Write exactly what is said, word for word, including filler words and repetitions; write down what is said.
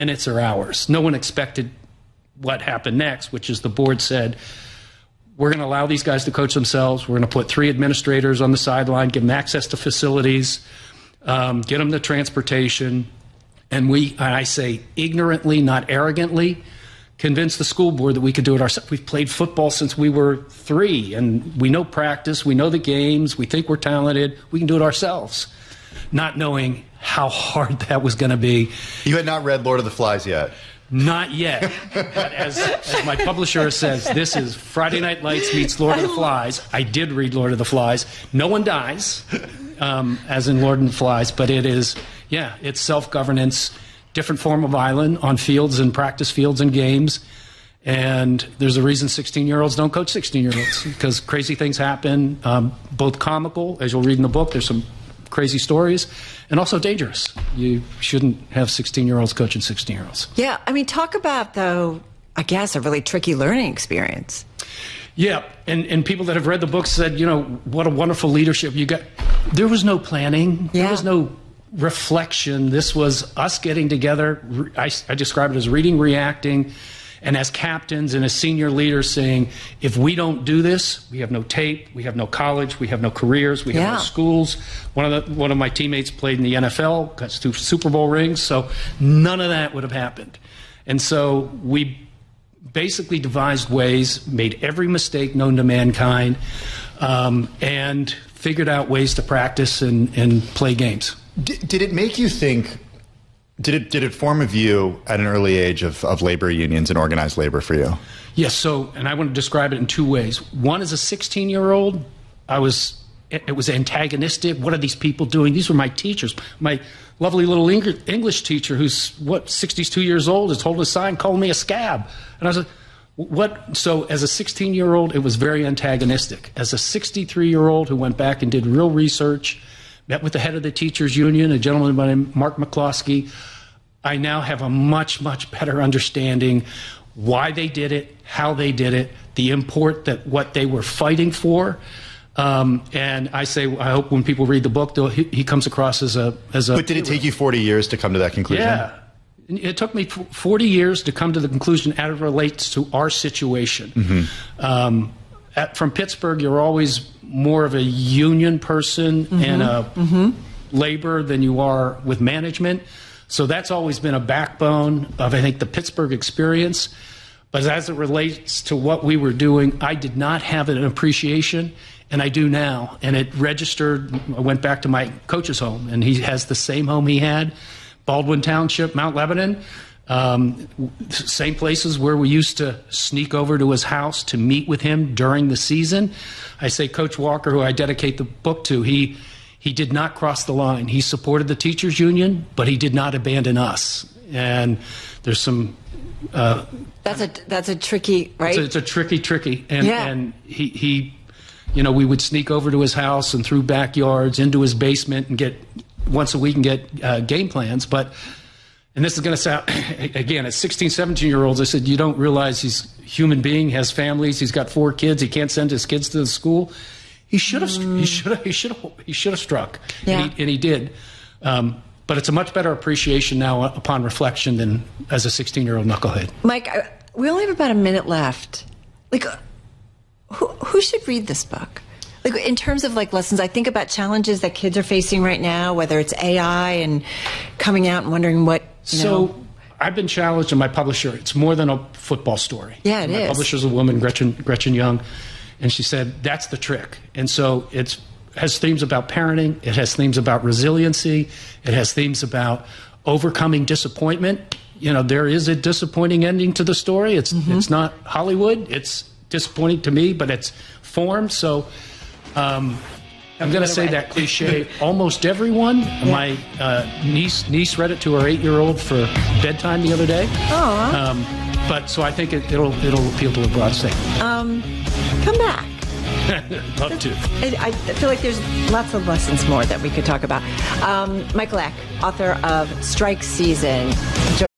minutes are ours. No one expected what happened next, which is the board said, we're going to allow these guys to coach themselves. We're going to put three administrators on the sideline, give them access to facilities, um, get them the transportation. And we, I say ignorantly, not arrogantly, convinced the school board that we could do it ourselves. We've played football since we were three, and we know practice, we know the games, we think we're talented, we can do it ourselves, not knowing how hard that was going to be. You had not read Lord of the Flies yet? Not yet. But as, as my publisher says, this is Friday Night Lights meets Lord of the Flies. I did read Lord of the Flies. No one dies, um, as in Lord of the Flies, but it is, yeah, it's self-governance, different form of island on fields and practice fields and games. And there's a reason sixteen-year-olds don't coach sixteen-year-olds, because crazy things happen, um, both comical, as you'll read in the book. There's some crazy stories, and also dangerous. You shouldn't have sixteen-year-olds coaching sixteen-year-olds. Yeah, I mean, talk about, though, I guess, a really tricky learning experience. Yeah, and, and people that have read the book said, you know, what a wonderful leadership you got. There was no planning. Yeah. There was no reflection. This was us getting together. I, I describe it as reading, reacting, and as captains and as senior leaders saying, if we don't do this, we have no tape, we have no college, we have no careers, we have yeah. no schools. One of the, one of my teammates played in the N F L, got two Super Bowl rings, so none of that would have happened. And so we basically devised ways, made every mistake known to mankind, um, and figured out ways to practice and, and play games. Did, did it make you think, did it did it form a view at an early age of, of labor unions and organized labor for you? Yes, so, and I want to describe it in two ways. One, as a sixteen-year-old, I was, it, it was antagonistic. What are these people doing? These were my teachers. My lovely little English teacher who's, what, sixty-two years old, is holding a sign calling me a scab. And I was like, what? So as a sixteen-year-old, it was very antagonistic. As a sixty-three-year-old who went back and did real research, met with the head of the teachers union, a gentleman by the name of Mark McCloskey, I now have a much, much better understanding why they did it, how they did it, the import that what they were fighting for. Um, and I say, I hope when people read the book, he, he comes across as a as a. But did it take you forty years to come to that conclusion? Yeah. It took me forty years to come to the conclusion as it relates to our situation. Mm-hmm. Um, at, from Pittsburgh, you're always more of a union person mm-hmm. and a mm-hmm. labor than you are with management. So that's always been a backbone of, I think, the Pittsburgh experience. But as it relates to what we were doing, I did not have an appreciation, and I do now. And it registered. I went back to my coach's home, and he has the same home he had, Baldwin Township, Mount Lebanon. Um, same places where we used to sneak over to his house to meet with him during the season. I say Coach Walker, who I dedicate the book to, he he did not cross the line. He supported the teachers union, but he did not abandon us. And there's some uh, that's a that's a tricky, right? It's a, it's a tricky, tricky. And yeah. and he he, you know, we would sneak over to his house and through backyards into his basement and get once a week and get uh, game plans, but. And this is going to sound, again, as sixteen, seventeen-year-olds, I said, you don't realize he's a human being, has families, he's got four kids, he can't send his kids to the school. He should have, mm. he should have, he should have, he should have struck, yeah. and, he, and he did. Um, but it's a much better appreciation now upon reflection than as a sixteen-year-old knucklehead. Mike, I, we only have about a minute left. Like, who who should read this book? Like, in terms of like lessons, I think about challenges that kids are facing right now, whether it's A I and coming out and wondering what. You so know. I've been challenged in my publisher. It's more than a football story. Yeah, it my is. My publisher's a woman, Gretchen Gretchen Young, and she said that's the trick. And so it has themes about parenting. It has themes about resiliency. It has themes about overcoming disappointment. You know, there is a disappointing ending to the story. It's mm-hmm. it's not Hollywood. It's disappointing to me, but it's formed. So. Um, I'm going to say that cliche. Almost everyone. Yeah. My uh, niece niece read it to her eight-year-old for bedtime the other day. Aww. Um, but so I think it, it'll it'll appeal to a broad segment. Um, come back. Love to. I, I feel like there's lots of lessons more that we could talk about. Um, Michael Eck, author of Strike Season,